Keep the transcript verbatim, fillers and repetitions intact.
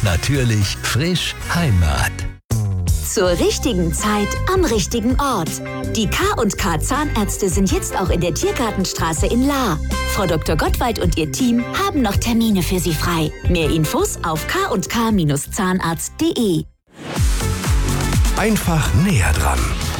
Natürlich frisch Heimat. Zur richtigen Zeit am richtigen Ort. Die K und K Zahnärzte sind jetzt auch in der Tiergartenstraße in Lahr. Frau Doktor Gottwald und ihr Team haben noch Termine für Sie frei. Mehr Infos auf k und k Zahnarzt punkt de. Einfach näher dran.